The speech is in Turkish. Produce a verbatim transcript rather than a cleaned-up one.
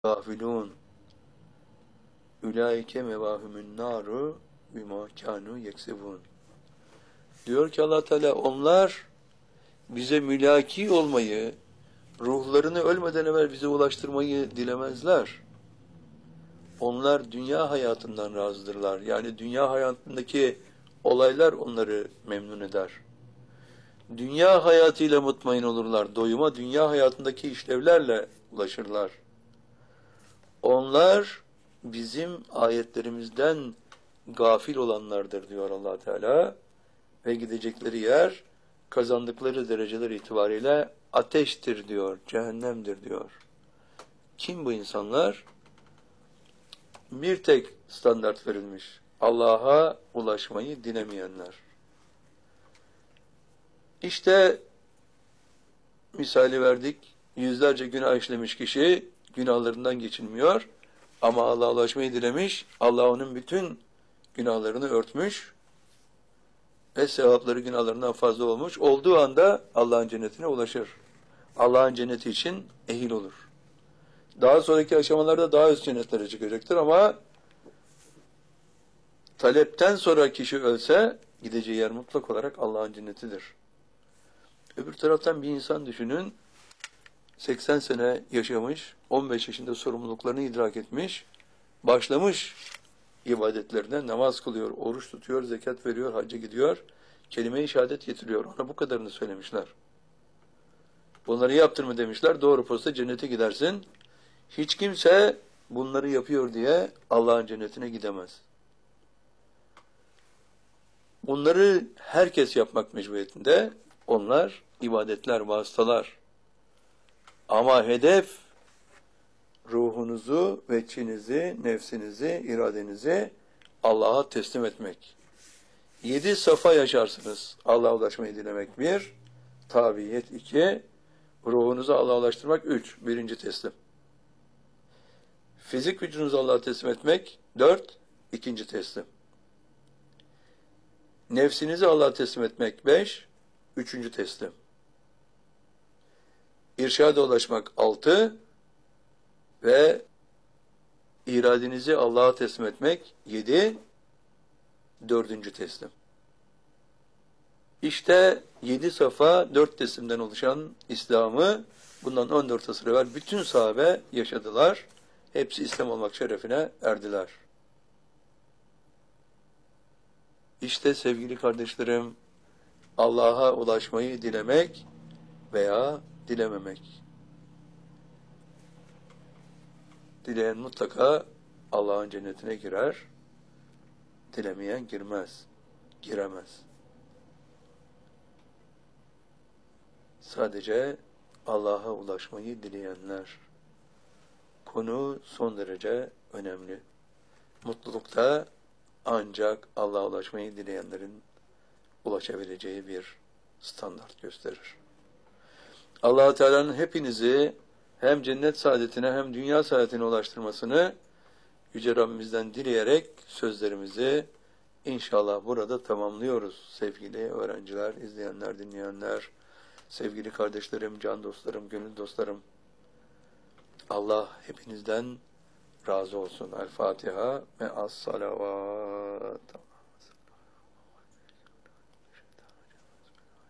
gafilun. Ulaike mevahumün naru bima kanu yeksebun. Diyor ki Allah Teala, onlar bize mülaki olmayı, ruhlarını ölmeden evvel bize ulaştırmayı dilemezler. Onlar dünya hayatından razıdırlar. Yani dünya hayatındaki olaylar onları memnun eder. Dünya hayatıyla mutmain olurlar. Doyuma dünya hayatındaki işlevlerle ulaşırlar. Onlar bizim ayetlerimizden gafil olanlardır diyor Allah Teala. Ve gidecekleri yer kazandıkları dereceler itibariyle ateştir diyor, cehennemdir diyor. Kim bu insanlar? Bir tek standart verilmiş. Allah'a ulaşmayı dilemeyenler. İşte misali verdik. Yüzlerce günah işlemiş kişi günahlarından geçinmiyor. Ama Allah'a ulaşmayı dilemiş. Allah onun bütün günahlarını örtmüş. Ve sevapları günahlarından fazla olmuş. Olduğu anda Allah'ın cennetine ulaşır. Allah'ın cenneti için ehil olur. Daha sonraki aşamalarda daha üst cennetlere çıkacaktır ama talepten sonra kişi ölse gideceği yer mutlak olarak Allah'ın cennetidir. Öbür taraftan bir insan düşünün, seksen sene yaşamış, on beş yaşında sorumluluklarını idrak etmiş, başlamış ibadetlerine, namaz kılıyor, oruç tutuyor, zekat veriyor, hacca gidiyor, kelime-i şehadet getiriyor. Ona bu kadarını söylemişler. Bunları yaptın mı demişler, doğru posta cennete gidersin. Hiç kimse bunları yapıyor diye Allah'ın cennetine gidemez. Bunları herkes yapmak mecburiyetinde. Onlar ibadetler, vasıtalar. Ama hedef ruhunuzu, veçhinizi, nefsinizi, iradenizi Allah'a teslim etmek. Yedi safa yaşarsınız. Allah'a ulaşmayı dilemek bir, tabiyet iki, ruhunuzu Allah'a ulaştırmak üç, birinci teslim. Fizik vücudunuzu Allah'a teslim etmek dört, ikinci teslim. Nefsinizi Allah'a teslim etmek beş, üçüncü teslim. İrşada ulaşmak altı ve iradenizi Allah'a teslim etmek yedi, dördüncü teslim. İşte yedi safa, dört teslimden oluşan İslam'ı bundan on dört asır evvel bütün sahabe yaşadılar. Hepsi İslam olmak şerefine erdiler. İşte sevgili kardeşlerim, Allah'a ulaşmayı dilemek veya dilememek. Dileyen mutlaka Allah'ın cennetine girer, dilemeyen girmez, giremez. Sadece Allah'a ulaşmayı dileyenler. Konu son derece önemli. Mutlulukta ancak Allah'a ulaşmayı dileyenlerin ulaşabileceği bir standart gösterir. Allah-u Teala'nın hepinizi hem cennet saadetine hem dünya saadetine ulaştırmasını Yüce Rabbimizden dileyerek sözlerimizi inşallah burada tamamlıyoruz. Sevgili öğrenciler, izleyenler, dinleyenler, sevgili kardeşlerim, can dostlarım, gönül dostlarım. Allah hepinizden razı olsun. El Fatiha ve as-salavat.